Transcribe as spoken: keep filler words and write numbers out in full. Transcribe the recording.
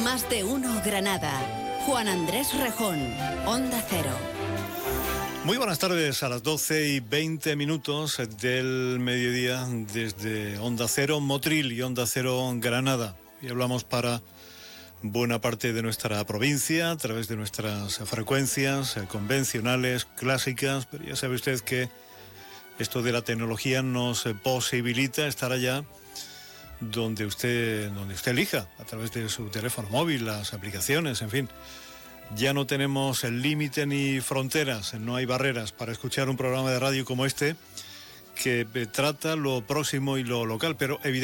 Más de uno Granada. Juan Andrés Rejón, Onda Cero. Muy buenas tardes, a las doce y veinte minutos del mediodía desde Onda Cero Motril y Onda Cero Granada. Y hablamos para buena parte de nuestra provincia a través de nuestras frecuencias convencionales, clásicas, pero ya sabe usted que esto de la tecnología nos posibilita estar allá donde usted, donde usted elija, a través de su teléfono móvil, las aplicaciones, en fin. Ya no tenemos el límite ni fronteras, no hay barreras para escuchar un programa de radio como este que trata lo próximo y lo local, pero evidentemente